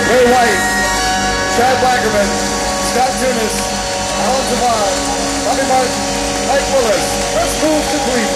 Ray White, Chad Wackerman, Scott Tunis, Alan Zavon, Bobby Martin, Mike Willis. Let's move to Cleveland.